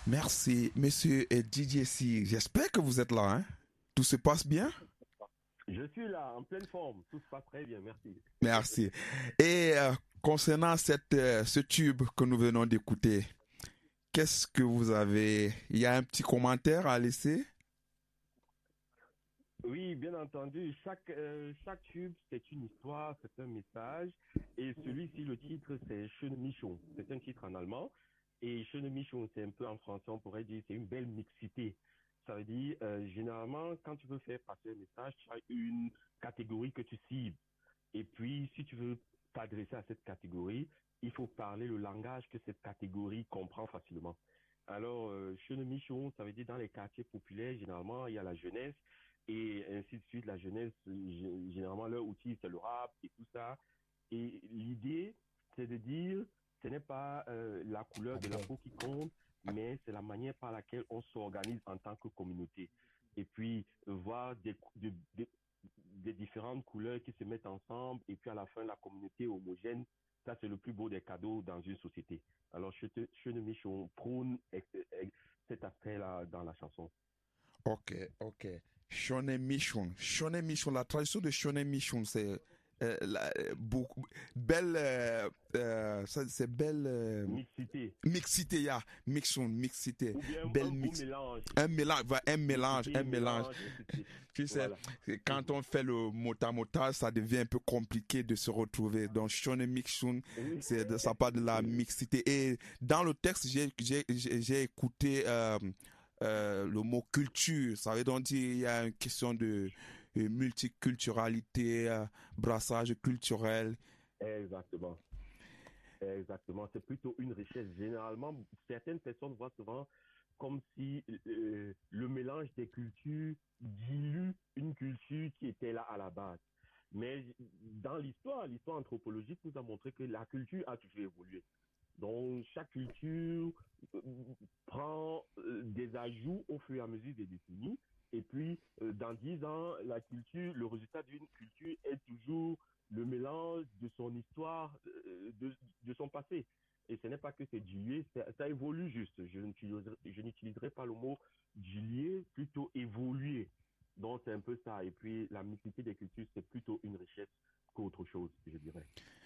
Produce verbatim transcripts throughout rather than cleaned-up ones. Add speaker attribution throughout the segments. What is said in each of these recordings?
Speaker 1: Merci, monsieur et D J C. J'espère que vous êtes là, hein? Tout se passe bien?
Speaker 2: Je suis là, en pleine forme. Tout se passe très bien, merci.
Speaker 1: Merci. Et euh, concernant cette, euh, ce tube que nous venons d'écouter, qu'est-ce que vous avez? Il y a un petit commentaire à laisser?
Speaker 2: Oui, bien entendu. Chaque, euh, chaque tube, c'est une histoire, c'est un message. Et celui-ci, le titre, c'est Schöne Mischung. C'est un titre en allemand. Et Schöne Mischung, c'est un peu en français, on pourrait dire, c'est une belle mixité. Ça veut dire, euh, généralement, quand tu veux faire passer un message, tu as une catégorie que tu cibles. Et puis, si tu veux t'adresser à cette catégorie, il faut parler le langage que cette catégorie comprend facilement. Alors, euh, Schöne Mischung, ça veut dire dans les quartiers populaires, généralement, il y a la jeunesse et ainsi de suite. La jeunesse, généralement, leur outil, c'est le rap et tout ça. Et l'idée, c'est de dire, ce n'est pas euh, la couleur de la peau qui compte, mais c'est la manière par laquelle on s'organise en tant que communauté. Et puis, voir des, des, des, des différentes couleurs qui se mettent ensemble, et puis à la fin, la communauté homogène, ça, c'est le plus beau des cadeaux dans une société. Alors, je te, je ne Michon prône cet aspect-là dans la chanson.
Speaker 1: Ok, ok. Shonen Mission. Shonen Mission, la tradition de Shonen Mission, c'est euh, la, beaucoup, belle, euh, euh, ça, c'est belle. Euh,
Speaker 2: mixité.
Speaker 1: Mixité, ya. Mixon, mixité.
Speaker 2: Ou bien
Speaker 1: Belle
Speaker 2: un
Speaker 1: mix.
Speaker 2: beau mélange.
Speaker 1: Un mélange, un mélange,
Speaker 2: Mixité,
Speaker 1: un mélange.
Speaker 2: mélange
Speaker 1: Tu sais,
Speaker 2: voilà.
Speaker 1: quand on fait le mota-mota, ça devient un peu compliqué de se retrouver. Donc, Shonen Mixon,
Speaker 2: Oui.
Speaker 1: c'est de, ça part de la mixité. Et dans le texte, j'ai, j'ai, j'ai, j'ai écouté, euh, Euh, le mot culture, ça veut donc dire il y a une question de, de multiculturalité, euh, brassage culturel.
Speaker 2: Exactement. Exactement. C'est plutôt une richesse. Généralement, certaines personnes voient souvent comme si euh, le mélange des cultures dilue une culture qui était là à la base. Mais dans l'histoire, l'histoire anthropologique nous a montré que la culture a toujours évolué. Donc, chaque culture euh, prend euh, des ajouts au fur et à mesure des décennies. Et puis, euh, dans dix ans, la culture, le résultat d'une culture est toujours le mélange de son histoire, euh, de, de son passé. Et ce n'est pas que c'est dilué, ça, ça évolue juste. Je n'utiliserai, je n'utiliserai pas le mot dilué, plutôt évoluer. Donc, c'est un peu ça. Et puis, la mixité des cultures, c'est plutôt une richesse qu'autre chose, je dirais.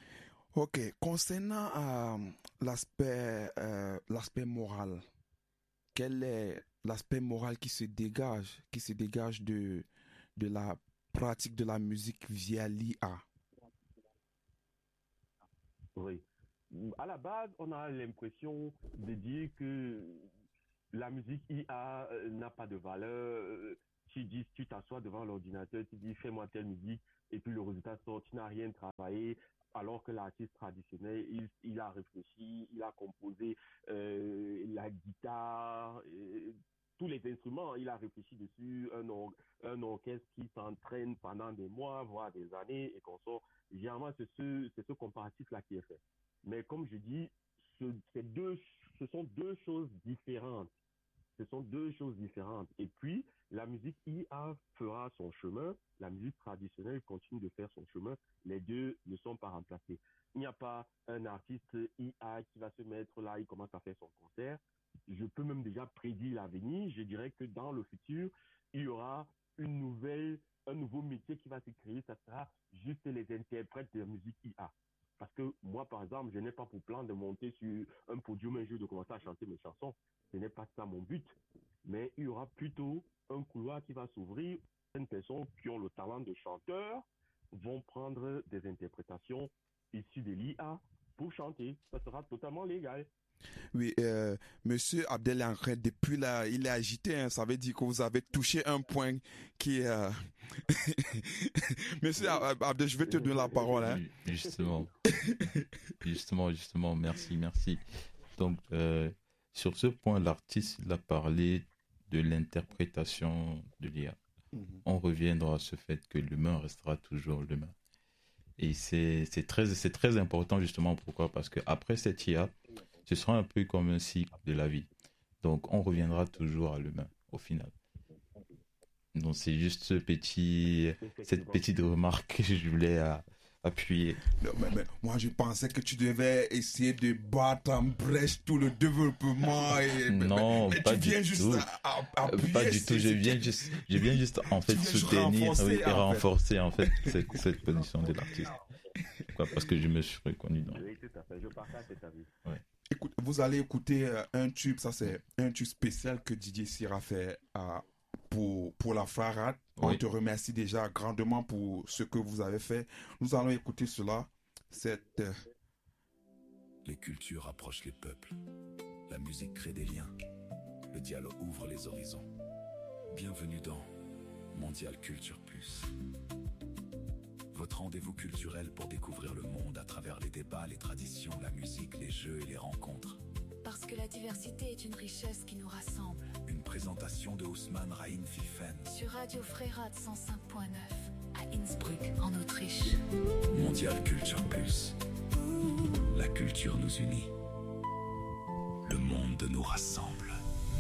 Speaker 1: Ok, concernant euh, l'aspect euh, l'aspect moral, quel est l'aspect moral qui se dégage, qui se dégage de, de la pratique de la musique via l'I A?
Speaker 2: Oui. À la base, on a l'impression de dire que la musique I A euh, n'a pas de valeur. Euh, Tu dis, tu t'assois devant l'ordinateur, tu dis fais-moi telle musique, et puis le résultat sort, tu n'as rien travaillé, alors que l'artiste traditionnel, il, il a réfléchi, il a composé euh, la guitare, euh, tous les instruments, il a réfléchi dessus, un, or un orchestre qui s'entraîne pendant des mois, voire des années, et qu'on sort. Généralement, c'est ce, c'est ce comparatif-là qui est fait. Mais comme je dis, ce, deux, ce sont deux choses différentes. Ce sont deux choses différentes. Et puis, la musique I A fera son chemin, la musique traditionnelle continue de faire son chemin. Les deux ne sont pas remplacés. Il n'y a pas un artiste I A qui va se mettre là, il commence à faire son concert. Je peux même déjà prédire l'avenir. Je dirais que dans le futur, il y aura une nouvelle, un nouveau métier qui va se créer. Ça sera juste les interprètes de musique I A. Parce que moi, par exemple, je n'ai pas pour plan de monter sur un podium un jour de commencer à chanter mes chansons. Ce n'est pas ça mon but. Mais il y aura plutôt un couloir qui va s'ouvrir. Certaines personnes qui ont le talent de chanteur vont prendre des interprétations issues de l'I A pour chanter. Ça sera totalement légal.
Speaker 1: Oui, euh, Monsieur Abdel Henry, depuis là, il est agité, hein, ça veut dire que vous avez touché un point qui est... Euh... Monsieur Abdel, je vais te donner la parole. Hein.
Speaker 3: Justement, justement, justement, merci, merci. Donc, euh, sur ce point, l'artiste il a parlé de l'interprétation de l'I A. Mm-hmm. On reviendra à ce fait que l'humain restera toujours l'humain. Et c'est, c'est, très, c'est très important, justement, pourquoi ? Parce qu'après cette I A, ce sera un peu comme un cycle de la vie. Donc, on reviendra toujours à l'humain, au final. Donc, c'est juste ce petit, cette petite remarque que je voulais, appuyer.
Speaker 1: Non, mais, mais moi, je pensais que tu devais essayer de battre en brèche tout le développement. Et,
Speaker 3: Non,
Speaker 1: mais, mais
Speaker 3: pas
Speaker 1: tu
Speaker 3: du
Speaker 1: viens juste
Speaker 3: tout.
Speaker 1: à, à, appuyer.
Speaker 3: Pas du tout. Je viens juste, je viens juste en fait soutenir oui, et en renforcer en fait cette, cette position de l'artiste. Quoi, parce que je me suis reconnu dans.
Speaker 2: Oui, tout à fait. Je partage cet avis.
Speaker 3: Ouais.
Speaker 1: Écoute, vous allez écouter euh, un tube, ça c'est un tube spécial que Didier Cyr a fait euh, pour, pour la Farad. Oui. On te remercie déjà grandement pour ce que vous avez fait. Nous allons écouter cela. Cette, euh...
Speaker 4: Les cultures rapprochent les peuples. La musique crée des liens. Le dialogue ouvre les horizons. Bienvenue dans Mondial Culture Plus. Votre rendez-vous culturel pour découvrir le monde à travers les débats, les traditions, la musique, les jeux et les rencontres.
Speaker 5: Parce que la diversité est une richesse qui nous rassemble.
Speaker 4: Une présentation de Ousmane Rahim Fifen.
Speaker 5: Sur Radio Freirad cent cinq point neuf, à Innsbruck, en Autriche.
Speaker 4: Mondial Culture Plus. La culture nous unit. Le monde nous rassemble.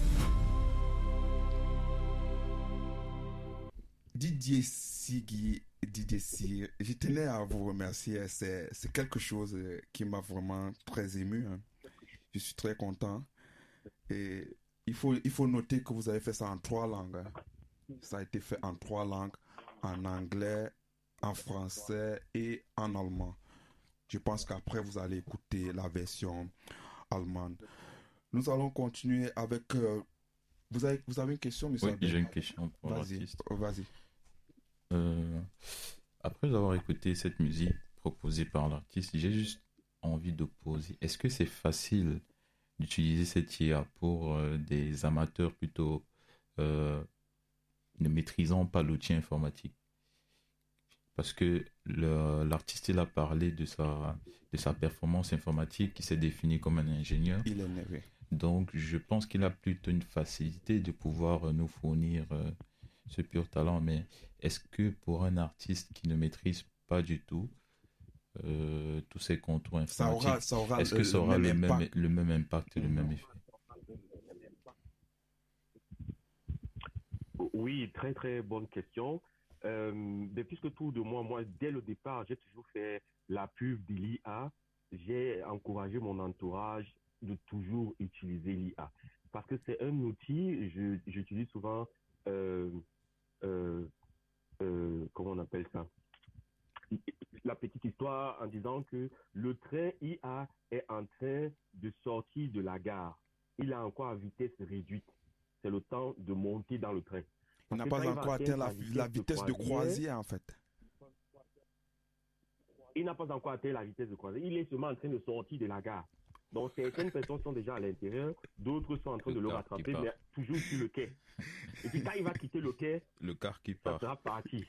Speaker 1: Didier Sigui, Didier Cyr, je tenais à vous remercier. C'est, c'est quelque chose qui m'a vraiment très ému. Hein. Je suis très content. Et il faut, il faut noter que vous avez fait ça en trois langues. Hein. Ça a été fait en trois langues, en anglais, en français et en allemand. Je pense qu'après, vous allez écouter la version allemande. Nous allons continuer avec... Euh, vous, avez, vous avez une question, monsieur?
Speaker 3: Oui, j'ai une question pour
Speaker 1: vas-y,
Speaker 3: l'artiste.
Speaker 1: Vas-y.
Speaker 3: Euh, après avoir écouté cette musique proposée par l'artiste, j'ai juste envie de poser. Est-ce que c'est facile d'utiliser cette I A pour euh, des amateurs plutôt euh, ne maîtrisant pas l'outil informatique? Parce que le, l'artiste il a parlé de sa, de sa performance informatique, qui s'est défini comme un ingénieur.
Speaker 1: Il est né.
Speaker 3: Donc je pense qu'il a plutôt une facilité de pouvoir nous fournir euh, ce pur talent. Mais est-ce que pour un artiste qui ne maîtrise pas du tout euh, tous ces contours informatiques,
Speaker 1: ça aura, ça aura
Speaker 3: est-ce que ça aura le, le, même, le même impact et le même effet?
Speaker 2: Oui, très très bonne question. Euh, mais puisque tout de moi, moi, dès le départ, j'ai toujours fait la pub de l'I A. J'ai encouragé mon entourage de toujours utiliser l'I A. Parce que c'est un outil, je, j'utilise souvent, euh, euh, euh, comment on appelle ça? La petite histoire en disant que le train I A est en train de sortir de la gare. Il est encore à vitesse réduite. C'est le temps de monter dans le train.
Speaker 1: On n'a pas encore atteint la, la vitesse de croisière, en fait.
Speaker 2: Il n'a pas encore atteint la vitesse de croisière. Il est seulement en train de sortir de la gare. Donc, certaines personnes sont déjà à l'intérieur, d'autres sont en train le de le rattraper, mais toujours sur le quai. Et puis, quand il va quitter le quai,
Speaker 3: le car qui
Speaker 2: ça
Speaker 3: part.
Speaker 2: sera parti.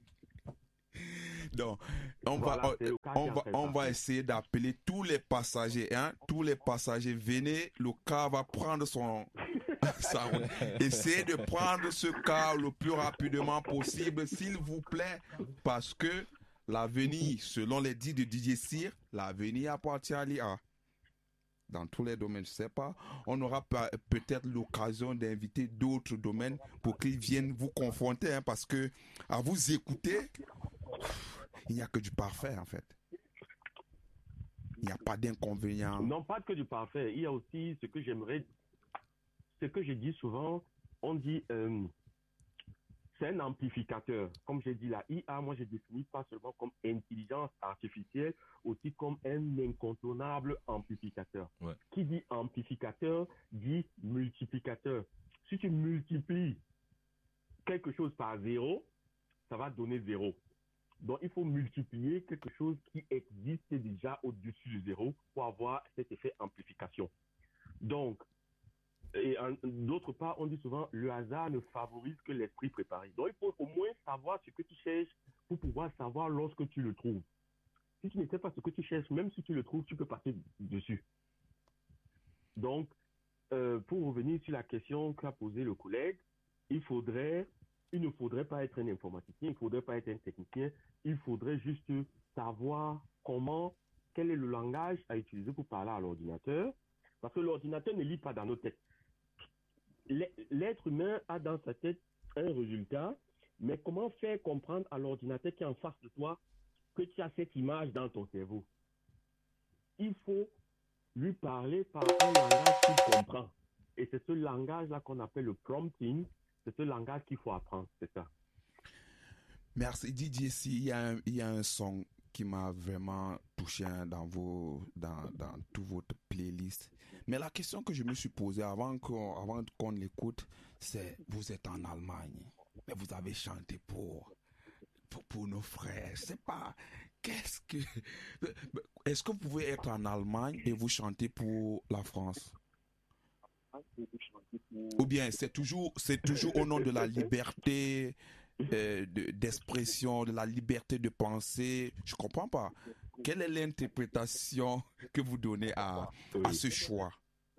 Speaker 1: Donc, on, voilà, va, on, on, va, on va essayer d'appeler tous les passagers. Hein? Tous les passagers, venez, le car va prendre son... sa route. Essayez de prendre ce car le plus rapidement possible, s'il vous plaît, parce que l'avenir, selon les dits de Didier Cyr, l'avenir appartient à l'I A. Dans tous les domaines, je ne sais pas. On aura peut-être l'occasion d'inviter d'autres domaines pour qu'ils viennent vous confronter, hein, parce que à vous écouter, il n'y a que du parfait, en fait. Il n'y a pas d'inconvénient.
Speaker 2: Non, pas que du parfait. Il y a aussi ce que j'aimerais, ce que je dis souvent, on dit, euh, c'est un amplificateur. Comme j'ai dit, la I A, moi, je définis pas seulement comme intelligence artificielle, aussi comme un incontournable amplificateur.
Speaker 3: Ouais.
Speaker 2: Qui dit amplificateur, dit multiplicateur. Si tu multiplies quelque chose par zéro, ça va donner zéro. Donc, il faut multiplier quelque chose qui existe déjà au-dessus de zéro pour avoir cet effet amplification. Donc, et en, d'autre part, on dit souvent, le hasard ne favorise que l'esprit préparé. Donc, il faut au moins savoir ce que tu cherches pour pouvoir savoir lorsque tu le trouves. Si tu ne sais pas ce que tu cherches, même si tu le trouves, tu peux passer dessus. Donc, euh, pour revenir sur la question qu'a posée le collègue, il faudrait, il ne faudrait pas être un informaticien, il ne faudrait pas être un technicien, il faudrait juste savoir comment, quel est le langage à utiliser pour parler à l'ordinateur, parce que l'ordinateur ne lit pas dans nos têtes. L'être humain a dans sa tête un résultat, mais comment faire comprendre à l'ordinateur qui est en face de toi que tu as cette image dans ton cerveau. Il faut lui parler par un langage qu'il comprend. Et c'est ce langage-là qu'on appelle le prompting. C'est ce langage qu'il faut apprendre, c'est ça.
Speaker 1: Merci D J C. Il y a un, il y a un son qui m'a vraiment touché hein, dans vos, dans, dans tout votre playlist. Mais la question que je me suis posée avant qu'on, avant qu'on l'écoute, c'est vous êtes en Allemagne, mais vous avez chanté pour, pour, pour nos frères. C'est pas, qu'est-ce que, est-ce que vous pouvez être en Allemagne et vous chanter pour la France? Ou bien c'est toujours, c'est toujours au nom de la liberté euh, de, d'expression, de la liberté de penser. Je comprends pas. Quelle est l'interprétation que vous donnez à, à ce choix?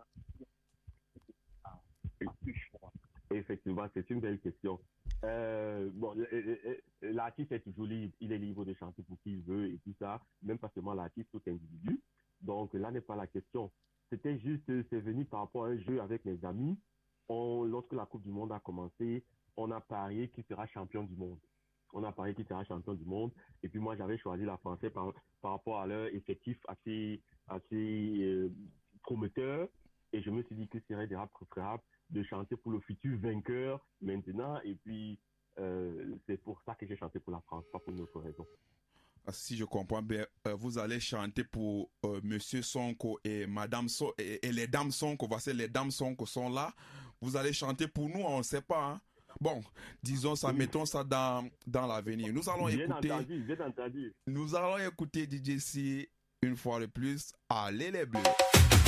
Speaker 2: Effectivement, c'est une belle question. Euh, bon, l'artiste est toujours libre. Il est libre de chanter pour qui il veut et tout ça. Même pas seulement l'artiste, tout individu. Donc là n'est pas la question. C'était juste, c'est venu par rapport à un jeu avec mes amis. On, lorsque la Coupe du Monde a commencé, on a parié qui sera champion du monde. On a parié qui sera champion du monde. Et puis moi, j'avais choisi la France par, par rapport à leur effectif assez, assez euh, prometteur. Et je me suis dit que ce serait déjà préférable de chanter pour le futur vainqueur maintenant. Et puis, euh, c'est pour ça que j'ai chanté pour la France, pas pour une autre raison.
Speaker 1: Si je comprends bien, euh, vous allez chanter pour euh, Monsieur Sonko et Madame Sonko et, et les dames Sonko. Voici les dames Sonko sont là. Vous allez chanter pour nous, on ne sait pas. Hein? Bon, disons ça, mettons ça dans dans l'avenir. Nous allons
Speaker 2: bien
Speaker 1: écouter.
Speaker 2: Entendu, bien entendu.
Speaker 1: Nous allons écouter D J C une fois de plus. Allez les bleus.